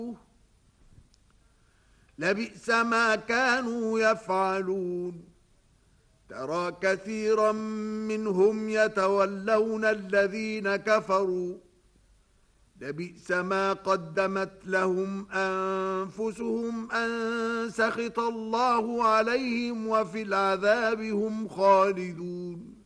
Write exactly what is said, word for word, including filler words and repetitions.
لبئس ما كانوا يفعلون. ترى كثيرا منهم يتولون الذين كفروا. لبئس ما قدمت لهم أنفسهم أن سخط الله عليهم وفي العذاب هم خالدون.